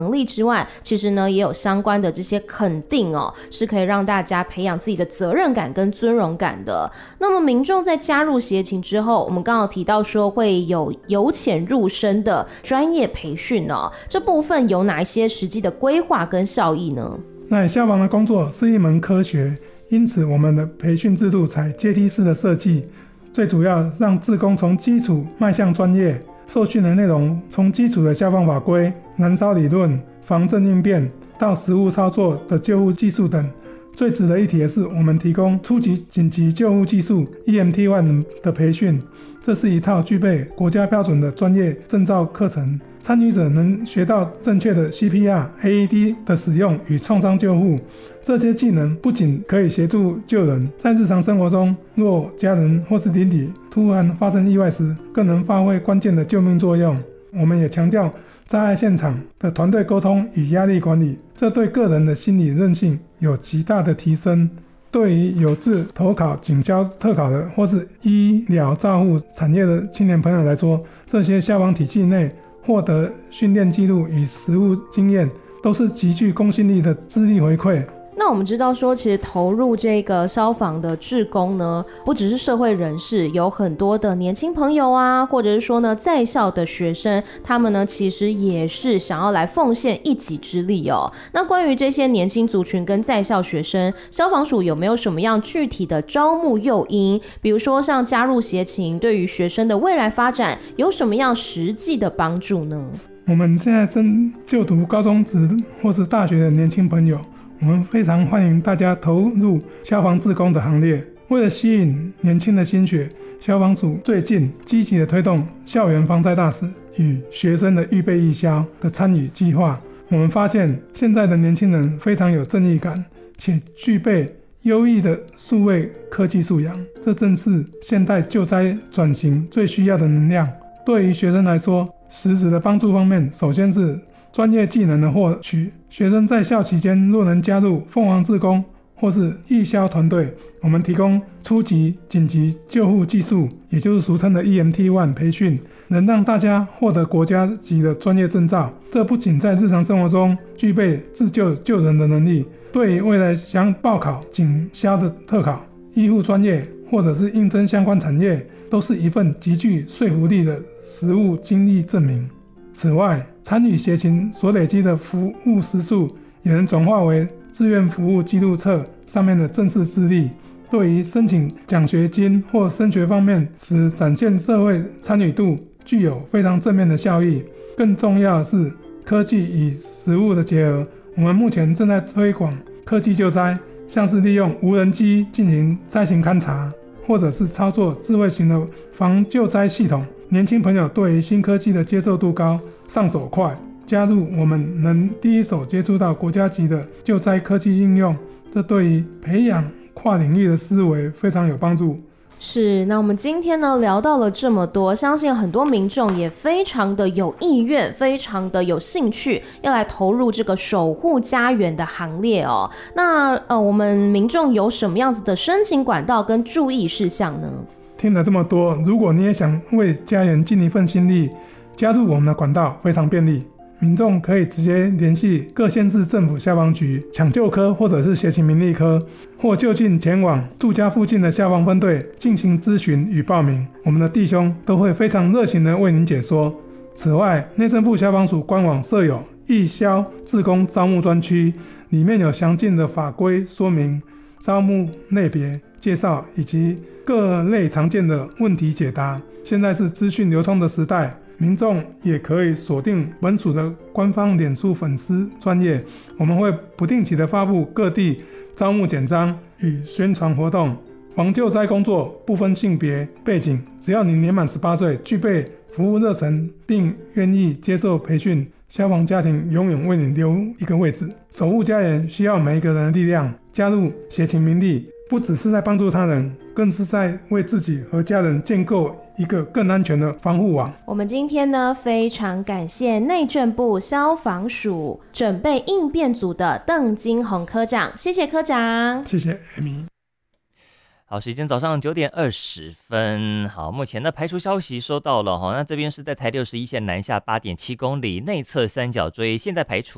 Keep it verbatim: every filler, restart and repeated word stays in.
能力之外，其实呢也有相关的这些肯定哦，是可以让大家培养自己的责任感跟尊荣感的。那么民众在加入协勤之后，我们刚刚提到说会有由浅入深的专业培训哦，这部分有哪一些实际的规划跟效益呢？ 那消防的工作是一门科学，因此我们的培训制度采阶梯式的设计，最主要让志工从基础迈向专业。受训的内容从基础的消防法规、燃烧理论、防震应变到实务操作的救护技术等。最值得一提的是，我们提供初级紧急救护技术 E M T 一 的培训，这是一套具备国家标准的专业证照课程，参与者能学到正确的 C P R、A E D 的使用与创伤救护。这些技能不仅可以协助救人，在日常生活中，若家人或是邻里突然发生意外时，更能发挥关键的救命作用。我们也强调灾害现场的团队沟通与压力管理，这对个人的心理韧性有极大的提升。对于有志投考警消特考的或是医疗照护产业的青年朋友来说，这些消防体系内获得训练记录与实务经验，都是极具公信力的资历回馈。 那我们知道说，其实投入这个消防的志工呢，不只是社会人士，有很多的年轻朋友啊，或者是说呢在校的学生，他们呢其实也是想要来奉献一己之力哦。那关于这些年轻族群跟在校学生，消防署有没有什么样具体的招募诱因？比如说像加入协勤，对于学生的未来发展有什么样实际的帮助呢？ 我们现在正就读高中职或是大学的年轻朋友，我们非常欢迎大家投入消防志工的行列。为了吸引年轻的心血，消防署最近积极的推动校园防灾大使与学生的预备役消的参与计划。我们发现现在的年轻人非常有正义感，且具备优异的数位科技素养，这正是现代救灾转型最需要的能量。对于学生来说，实质的帮助方面，首先是专业技能的获取。学生在校期间若能加入凤凰志工或是义消团队，我们提供初级紧急救护技术，也就是俗称的 E M T 一 培训，能让大家获得国家级的专业证照。这不仅在日常生活中具备自救救人的能力，对于未来想报考警消的特考、医护专业或者是应征相关产业，都是一份极具说服力的实务经历证明。此外，参与协勤所累积的服务时数，也能转化为志愿服务记录册上面的正式资历，对于申请奖学金或升学方面时展现社会参与度，具有非常正面的效益。更重要的是，科技与实务的结合，我们目前正在推广科技救灾，像是利用无人机进行灾情勘查，或者是操作智慧型的防救灾系统。年轻朋友对于新科技的接受度高，上手快，加入我们能第一手接触到国家级的救灾科技应用，这对于培养跨领域的思维非常有帮助。 是，那我们今天呢聊到了这么多，相信很多民众也非常的有意愿，非常的有兴趣，要来投入这个守护家园的行列哦。那呃，我们民众有什么样子的申请管道跟注意事项呢？ 听了这么多，如果你也想为家园尽一份心力，加入我们的管道非常便利。民众可以直接联系各县市政府消防局抢救科或者是协勤民力科，或就近前往住家附近的消防分队进行咨询与报名，我们的弟兄都会非常热情地为您解说。此外，内政部消防署官网设有义消志工招募专区，里面有详尽的法规说明、招募类别介绍以及各类常见的问题解答。现在是资讯流通的时代，民众也可以锁定本署的官方脸书粉丝专页，我们会不定期的发布各地招募简章与宣传活动。防救灾工作不分性别背景，只要你年满十八岁，具备服务热忱，并愿意接受培训，消防家庭永远为你留一个位置。守护家园需要每一个人的力量，加入协勤民力，不只是在帮助他人，更是在为自己和家人建构一个更安全的防护网。 我们今天呢，非常感谢内政部消防署准备应变组的邓金宏科长，谢谢科长。 谢谢艾米。 好，时间早上九点二十分。好，目前的排除消息收到了哈，那这边是在台六十一线南下八点七公里内侧三角锥，现在排除。